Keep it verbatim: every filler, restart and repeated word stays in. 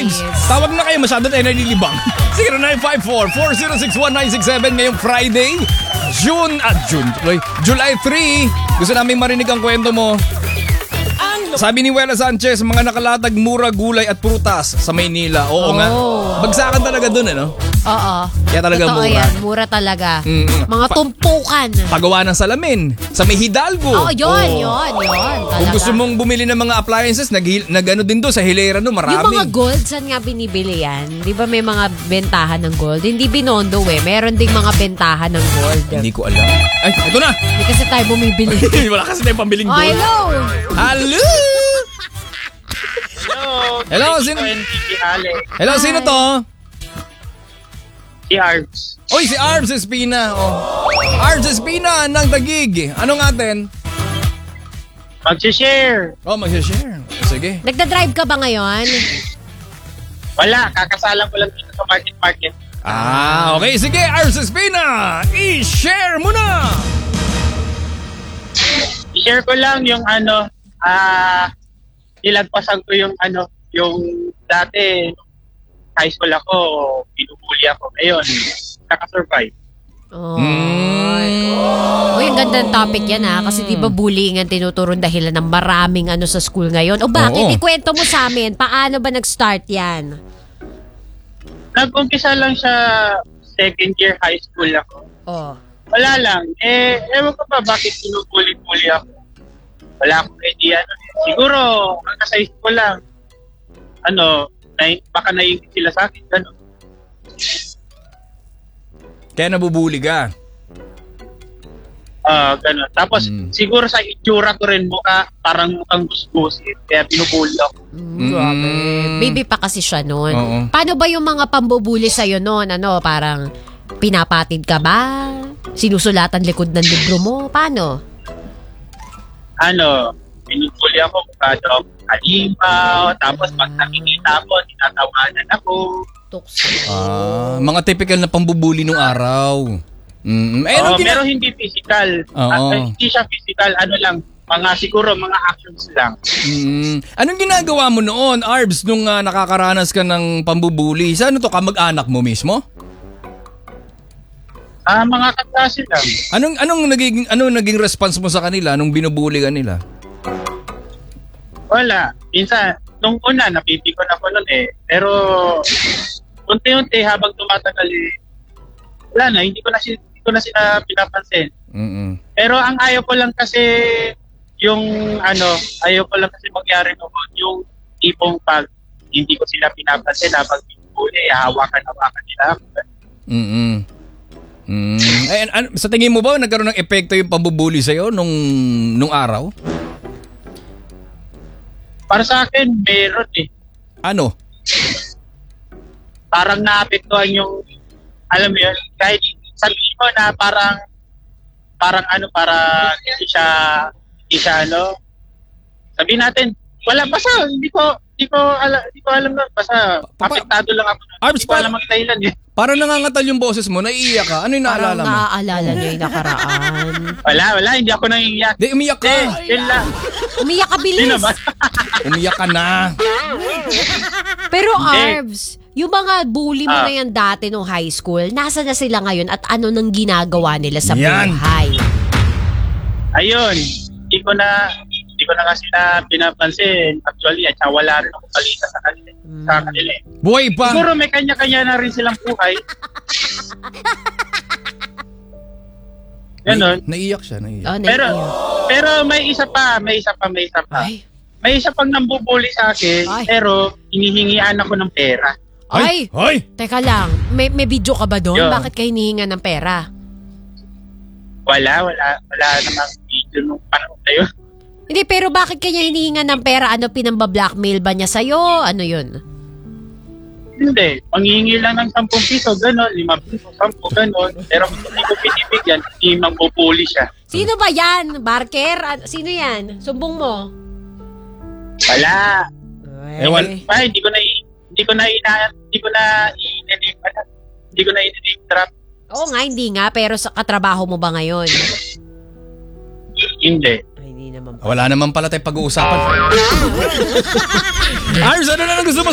Arms, tawag na kayo. Masyado tayo nalilibang. zero nine five four, four zero six, one nine six seven ngayong Friday, June at June, July three. Gusto namin marinig ang kwento mo. Sabi ni Wela Sanchez, mga nakalatag mura gulay at prutas sa Maynila. Oo oh. nga. Bagsakan talaga dun, ano? Oo. Kaya talaga totoo mura. Yan, mura talaga. Mm. Mga Pa- tumpukan. Pagawa ng salamin. Sa may Hidalgo. Oo, yun, oh. yun, yun. Talaga. Kung gusto mong bumili ng mga appliances, nag, nag ano din doon sa hilera no, marami. Yung mga gold, saan nga binibili yan? Di ba may mga bentahan ng gold? Hindi binondo eh. Meron ding mga bentahan ng gold. Hindi ko alam. Ay, ito na. Hindi kasi tayo bumibili. Wala kasi tayong pambiling Oh, gold. hello! Hello! Hello. Hello, sino? Hello, Hi. sino to? Si Arms. Uy, si Arms Espina. Oh. Arms Espina ng Taguig. Anong atin? Mag-share. Oh, mag-share. Sige. Nagda-drive ka ba ngayon? Wala, kakasalang ko lang dito sa market market. Ah, okay. Sige, Arms Espina. I-share mo na. I-share ko lang yung ano, ah, nilagpasan ko yung ano, yung dati, high school ako, binubuli ako. Ngayon, nakasurvive. Oh. Mm. Uy, ang ganda ng topic yan ha. Kasi di ba bullying ang tinuturong dahilan ng maraming ano sa school ngayon? O bakit? Oo. Ikwento mo sa amin. Paano ba nag-start yan? Nag-umpisa lang siya second year high school ako. Oh. Wala lang. Eh, ewan ko pa bakit binubuli-buli ako. Wala akong idea. Siguro, ang kasayos ko lang, ano, na, baka naiingit sila sa akin, gano'n. Kaya nabubuli ka. Ah, uh, gano'n. Tapos, Mm. siguro sa itsura ko rin mukha, parang mukhang gusgusin. Kaya binubuli ako. Mm, grabe. Mm. Baby pa kasi siya noon. Oo. Paano ba yung mga pambubuli sa'yo noon? Ano, parang pinapatid ka ba? Sinusulatan likod ng libro mo? Paano? Ano, binubuli ako mukha daw alimaw. Tapos, pag nakikita ko, tinatawanan ako. Tukso. Ah, mga typical na pambubuli nung araw. Mm. Eh, Oo, anong gina- pero hindi physical. Oo. Ah, hindi siya physical. Ano lang, mga siguro, mga actions lang. Mm. Anong ginagawa mo noon, Arbs, nung ah, nakakaranas ka ng pambubuli? Sa ano to, kamag-anak mo mismo? Ah, mga kaklase lang. Anong anong naging anong naging response mo sa kanila nung binubuli ka nila? Wala. Minsan, nung una, napipikon ako nun eh. Pero, unti-unti habang tumatagal eh, wala na, hindi ko na, si- hindi ko na sila pinapansin. Mm. Pero ang ayaw ko lang kasi, yung ano, ayaw ko lang kasi mangyari noon, yung tipong pag hindi ko sila pinapansin, habang binubuli, hawakan-hawakan nila ako. Mm. Mm. Eh, an- sa tingin mo ba nagkaroon ng epekto yung pambubuli sa'yo nung nung araw? Para sa akin, meron eh. Ano? Parang naapektuhan yung, alam mo yun, kahit sabihin mo na parang, parang ano, parang hindi siya, hindi siya ano, sabihin natin, wala, basta, hindi ko, hindi ko alam, hindi ko alam na, basta, Pa- pa- apektado lang ako. Arms, Hindi ko alam ang dahilan eh. Parang nangangatal yung boses mo, naiiyak ka. Ano yung Parang naalala mo? naaalala niya yung nakaraan. Wala, wala, hindi ako nangiyak. Di, umiyak ka. Eh, yun lang. Umiyak ka Hindi bilis. naman. Umiyak ka na. Pero Hindi. Arbs, yung mga bully mo Ah. na yan dati nung high school, nasa na sila ngayon at ano nang ginagawa nila sa Yan. buhay? Ayun, hindi ko na, hindi ko na kasi na pinapansin. Actually, at saka wala rin ako balita sa kanila. Sa kanila eh. Buhay pa. Siguro may kanya-kanya na rin silang buhay. Ganon. Naiiyak siya, naiiyak. Oh, Pero, naiiyak. pero may isa pa, may isa pa, may isa pa. Ay. May isa pang nambubuli sa akin, Ay. pero hinihingian ako ng pera. Ay, Ay! teka lang. May, may video ka ba doon? Yun. Bakit kayo hinihinga ng pera? Wala, wala, wala namang video nung panahon na yun. Hindi, pero bakit kanya hinihinga ng pera? Ano, pinamba-blackmail ba niya sa'yo? Ano yun? Hindi, manghihingi lang ng sampung piso, gano'n, lima piso, sampu, gano'n. Pero kung hindi ko pinibigyan, hindi mambubuli siya. Sino ba yan? Barker? An- Sino yan? Sumbong mo. Wala. Eh, wal- Ay, hindi ko na, i- hindi ko na, ina, hindi ko na, i-name, hindi ko na i-name drop. Oo nga, hindi nga. Pero sa katrabaho mo ba ngayon? Hindi. Ay, hindi naman. Wala naman pala tayong pag-uusapan. Ars, ano na lang gusto mo